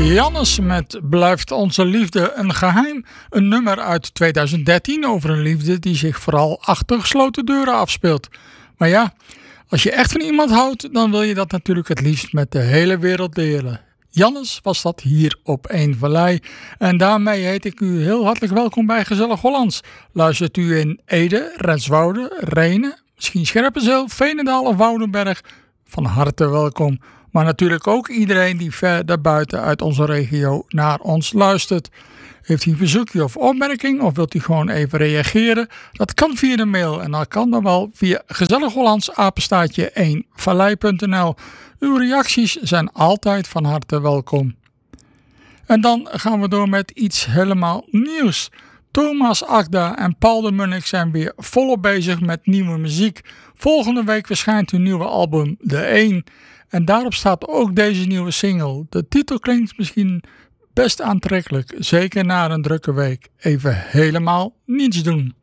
Jannes met Blijft onze liefde een geheim. Een nummer uit 2013 over een liefde die zich vooral achter gesloten deuren afspeelt. Maar ja, als je echt van iemand houdt, dan wil je dat natuurlijk het liefst met de hele wereld delen. Jannes was dat hier op Eén Vallei. En daarmee heet ik u heel hartelijk welkom bij Gezellig Hollands. Luistert u in Ede, Renswoude, Rhenen, misschien Scherpenzeel, Veenendaal of Woudenberg? Van harte welkom. Maar natuurlijk ook iedereen die ver daarbuiten uit onze regio naar ons luistert. Heeft u een verzoekje of opmerking of wilt u gewoon even reageren? Dat kan via de mail en dat kan dan wel via gezellighollandsapenstaartje1vallei.nl. Uw reacties zijn altijd van harte welkom. En dan gaan we door met iets helemaal nieuws. Thomas Akda en Paul de Munnik zijn weer volop bezig met nieuwe muziek. Volgende week verschijnt hun nieuwe album De Eén. En daarop staat ook deze nieuwe single. De titel klinkt misschien best aantrekkelijk. Zeker na een drukke week. Even helemaal niets doen.